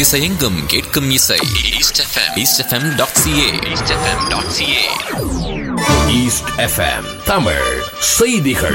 திசையெங்கும் கேட்கும் இசை East FM, eastfm.ca. East FM Tamil செய்திகள்.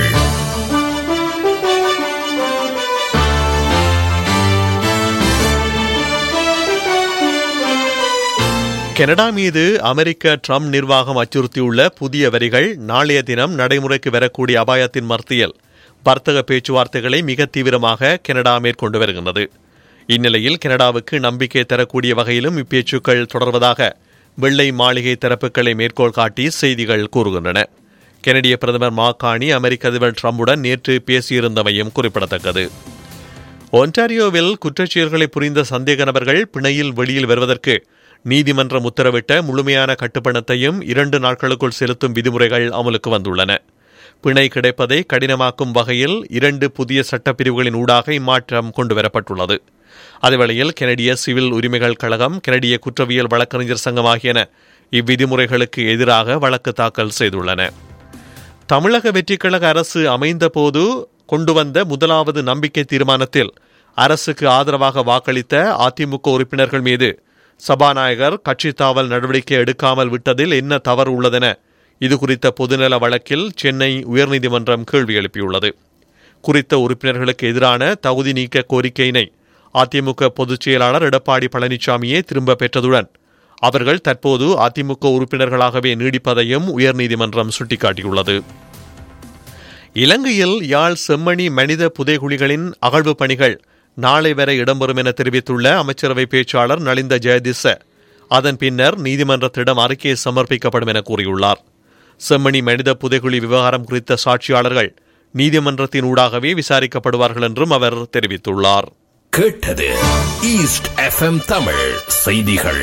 கனடா மீது அமெரிக்க ட்ரம்ப் நிர்வாகம் அச்சுறுத்தியுள்ள புதிய வரிகள் நாளைய தினம் நடைமுறைக்கு வரக்கூடிய அபாயத்தின் மத்தியில் வர்த்தக பேச்சுவார்த்தைகளை மிக தீவிரமாக கனடா மேற்கொண்டு வருகின்றது. இந்நிலையில் கனடாவுக்கு நம்பிக்கை தரக்கூடிய வகையிலும் இப்பேச்சுக்கள் தொடர்வதாக வெள்ளை மாளிகை தரப்புகளை மேற்கோள் காட்டி செய்திகள் கூறுகின்றன. கனடிய பிரதமர் மாக்கானி அமெரிக்க அதிபர் ட்ரம்புடன் நேற்று பேசியிருந்தமையும் குறிப்பிடத்தக்கது. ஒன்டாரியோவில் குற்றச்செயல்களை புரிந்த சந்தேக நபர்கள் பிணையில் வெளியில் வருவதற்கு நீதிமன்றம் உத்தரவிட்ட முழுமையான கட்டுப்பணத்தையும் 2 நாட்களுக்குள் செலுத்தும் விதிமுறைகள் அமலுக்கு வந்துள்ளன. பிணை கிடைப்பதை கடினமாக்கும் வகையில் 2 புதிய சட்டப்பிரிவுகளின் ஊடாக இம்மாற்றம் கொண்டுவரப்பட்டுள்ளது. அதேவேளையில் கனடிய சிவில் உரிமைகள் கழகம், கனடிய குற்றவியல் வழக்கறிஞர் சங்கம் ஆகியன இவ்விதிமுறைகளுக்கு எதிராக வழக்கு தாக்கல் செய்துள்ளன. தமிழக வெற்றிக்கழக அரசு அமைந்த போது கொண்டு வந்த முதலாவது நம்பிக்கை தீர்மானத்தில் அரசுக்கு ஆதரவாக வாக்களித்த அதிமுக உறுப்பினர்கள் மீது சபாநாயகர் கட்சி தாவல் நடவடிக்கை எடுக்காமல் விட்டதில் என்ன தவறு உள்ளதென இதுகுறித்த பொதுநல வழக்கில் சென்னை உயர்நீதிமன்றம் கேள்வி எழுப்பியுள்ளது. குறித்த உறுப்பினர்களுக்கு எதிரான தகுதி நீக்க கோரிக்கையினை அதிமுக பொதுச் செயலாளர் எடப்பாடி பழனிசாமியே திரும்ப பெற்றதுடன் அவர்கள் தற்போது அதிமுக உறுப்பினர்களாகவே நீடிப்பதையும் உயர்நீதிமன்றம் சுட்டிக்காட்டியுள்ளது. இலங்கையில் யாழ் செம்மணி மனித புதைகுழிகளின் அகழ்வு பணிகள் நாளை வரை இடம்பெறும் என தெரிவித்துள்ள அமைச்சரவை பேச்சாளர் நலிந்த ஜெயதிச அதன் பின்னர் நீதிமன்றத்திடம் அறிக்கை சமர்ப்பிக்கப்படும் என கூறியுள்ளார். செம்மணி மனித புதைகுழி விவகாரம் குறித்த சாட்சியாளர்கள் நீதிமன்றத்தின் ஊடாகவே விசாரிக்கப்படுவார்கள் என்றும் அவர் தெரிவித்துள்ளார். கேட்டது ஈஸ்ட் எஃப்எம் தமிழ் செய்திகள்.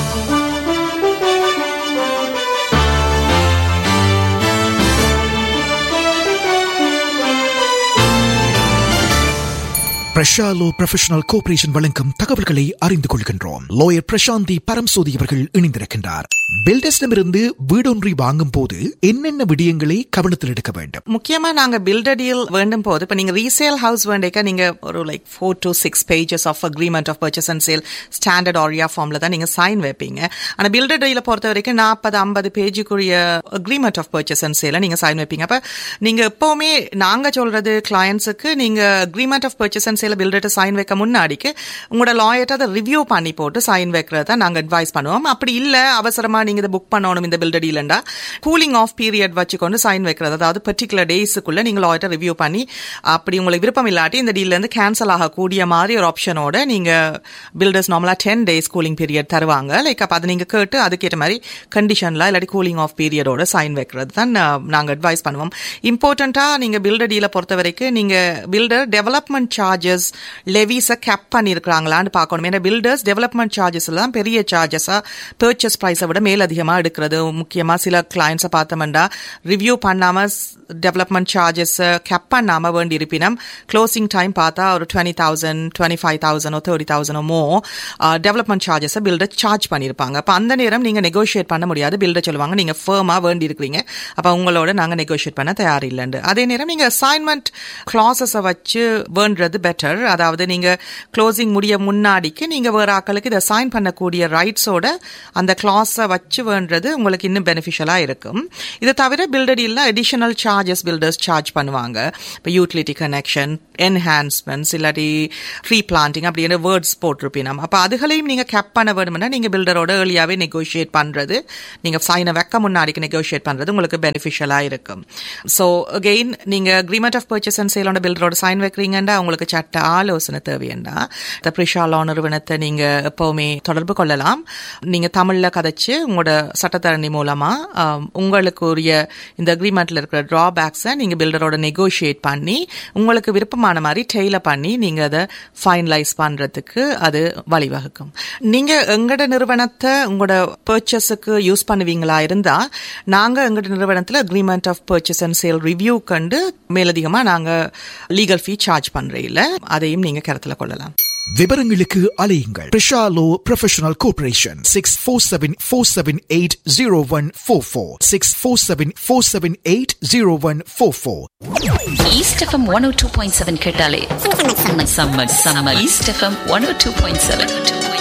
பிரஷாலோ ப்ரொஃபஷனல் கோஆபரேஷன் வழங்கும் தகவல்களை அறிந்து கொள்கின்றோம். லோயர் பிரசாந்தி பரம்சோதி அவர்கள் இணைந்திருக்கின்றார். பில்டர்ஸிடமிருந்து வீடொன்றை வாங்கும் போது என்னென்ன விடயங்களை கவனத்தில் எடுக்க வேண்டும்? முக்கியமா நாங்க பில்டர் டீல் வேண்டும் போது, இப்ப நீங்க ரீசேல் ஹவுஸ் வேண்டிக்க நீங்க ஒரு 4 to 6 pages of agreement of purchase and sale standard Arya ஃபார்ம்ல தான் நீங்க சைன் வைப்பீங்க. ஆனா பில்டர் டீல பொறுத்த வரைக்கும் 40-50 பேஜுக்குரிய அக்ரிமெண்ட் ஆஃப் பர்ச்சேஸ் அண்ட் சேல நீங்க சைன் வைப்பீங்க. அப்ப நீங்க எப்பவுமே நாங்க சொல்றது கிளையன்ஸுக்கு, நீங்க agreement of purchase and filter sign வைக்க முன்னாடிக்கு உங்களோட லாயர்ட்ட அதை ரிவ்யூ பண்ணி போட்டு சைன் வைக்கிறத நாங்க அட்வைஸ் பண்ணுவோம். அப்படி இல்ல அவசரமா நீங்க இதை புக் பண்ணணும் இந்த பில்டர் டீலண்டா கூலிங் ஆஃப் பீரியட் வச்சுக்கொண்டு சைன் வைக்கிறது, அதாவது பர்டிகுலர் டேஸுக்குள்ள நீங்க லாயர்ட்ட ரிவ்யூ பண்ணி அப்படி உங்களுக்கு விருப்பம் இல்லாட்டி இந்த டீல்ல இருந்து கேன்சல் ஆகக்கூடிய மாதிரி ஒரு ஆப்ஷனோட நீங்க பில்டர்ஸ் நார்மலா 10 days கூலிங் பீரியட் தருவாங்க. லைக் அப்ப அதை நீங்க கேட்டு அதுக்கேற்ற மாதிரி கண்டிஷன்ல இல்லாட்டி கூலிங் ஆஃப் பீரியடோட சைன் வைக்கிறது தான் நாங்க அட்வைஸ் பண்ணுவோம். இம்பார்ட்டன்டா நீங்க பில்டர் டீல பொறுத்த வரைக்கும் நீங்க பில்டர் டெவலப்மெண்ட் சார்ஜஸ் லெவிஸை கேப் பண்ணிருக்காங்களான்னு பார்க்கணும். ஏன்னா பில்டர்ஸ் டெவலப்மெண்ட் சார்ஜஸ் எல்லாம் பெரிய சார்ஜஸா பர்ச்சேஸ் பிரைஸை விட மேலதிகமா எடுக்கிறது. முக்கியமா சில கிளையன்ஸை பார்த்தோம்னா ரிவ்யூ பண்ணாம டெவலப்மெண்ட் சார்ஜஸ் கேப் பண்ணாம வேண்டி இருப்பினும் க்ளோசிங் டைம் பார்த்தா ஒரு 20,000, 25,000 30,000 மோ டெவலப்மெண்ட் சார்ஜஸை பில்டர் சார்ஜ் பண்ணிருப்பாங்க. அப்ப அந்த நேரம் நீங்க நெகோஷியேட் பண்ண முடியாது. பில்டர் சொல்லுவாங்க நீங்க ஃபர்மா வேண்டி இருக்கிறீங்க, அப்ப உங்களோட நாங்க நெகோஷியேட் பண்ண தயார் இல்லைன்னு. அதே நேரம் நீங்க அசைன்மெண்ட் கிளாஸஸை வச்சு வேண்டது பெட்டர். அதாவது நீங்க க்ளோசிங் முடிய முன்னாடிக்கு நீங்க வேற ஆக்களுக்கு இதை சைன் பண்ணக்கூடிய ரைட்ஸோட அந்த கிளாஸை வச்சு வேண்டது உங்களுக்கு இன்னும் பெனிஃபிஷியலா இருக்கும். இதை தவிர filter டீல்ல additional charges filters charge பண்ணுவாங்க. இப்போ யூட்டிலிட்டி கனெக்ஷன், என்ஹான்ஸ்மெண்ட்ஸ் இல்லாட்டி ட்ரீ பிளான்டிங் அப்படின்னு வேர்ட்ஸ் போட்டிருப்பீங்க. அப்ப அதுகளையும் நீங்க கேப் பண்ண வேணும்னா நீங்க பில்டரோட ஏர்லியாவே நெகோஷியேட் பண்றது, நீங்க சைனை வைக்க முன்னாடிக்கு நெகோஷியேட் பண்றது உங்களுக்கு பெனிஃபிஷியலா இருக்கும். ஸோ அகெயின் நீங்க agreement of purchase and சேலோட பில்டரோட sign வைக்கிறீங்கன்னா உங்களுக்கு சட்ட ஆலோசனை தேவையண்டா பிரஷாலோ நிறுவனத்தை நீங்க எப்பவுமே தொடர்பு கொள்ளலாம். நீங்க தமிழ்ல கதைச்சு உங்களோட சட்டத்தரணி மூலமா உங்களுக்கு உரிய இந்த அக்ரிமெண்ட்ல இருக்கிற டிராபேக்ஸை நீங்க பில்டரோட நெகோஷியேட் பண்ணி உங்களுக்கு விருப்பமான மாதிரி டெய்லர் பண்ணி நீங்க அதை ஃபைனலைஸ் பண்றதுக்கு அது வழிவகுக்கும். நீங்க எங்கட நிறுவனத்தை உங்களோட பர்ச்சேஸுக்கு யூஸ் பண்ணுவீங்களா இருந்தா நாங்க எங்கட நிறுவனத்துல agreement of purchase and sale review கண்டு மேலதிகமா நாங்க லீகல் ஃபீ சார்ஜ் பண்றேன். அதையும் நீங்க கருத்துல கொள்ளலாம். விவரங்களுக்கு அலையுங்கள் Prisha low professional cooperation 647-478-0144 647-478-0144. East FM 102.7 கேட்டாலே சம்மர் East FM 102.7